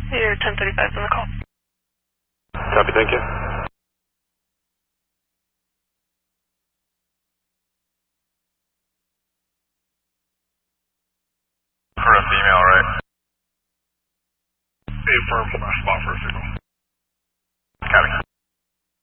Your 1035's on the call. Copy, thank you. For a female, right? Affirm, spot for a signal.